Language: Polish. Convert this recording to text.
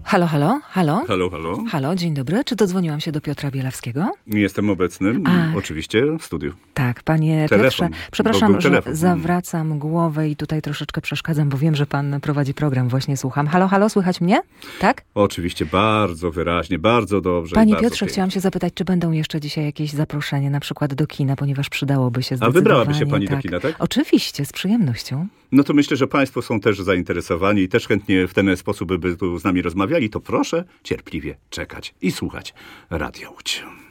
Halo, halo, halo. Halo, halo. Halo, dzień dobry. Czy dodzwoniłam się do Piotra Bielawskiego? Jestem obecny, oczywiście, w studiu. Tak, panie Telefon, Piotrze, przepraszam, że telefon. zawracam głowę i tutaj troszeczkę przeszkadzam, bo wiem, że pan prowadzi program, właśnie słucham. Halo, halo, słychać mnie? Tak? Oczywiście, bardzo wyraźnie, bardzo dobrze. Panie bardzo Piotrze, pięknie. chciałam się zapytać, czy będą jeszcze dzisiaj jakieś zaproszenie, na przykład do kina, ponieważ przydałoby się zdecydowanie. A wybrałaby się pani do kina, tak? Oczywiście, z przyjemnością. No to myślę, że państwo są też zainteresowani i też chętnie w ten sposób by tu z nami rozmawiali, to proszę cierpliwie czekać i słuchać Radia Łódź.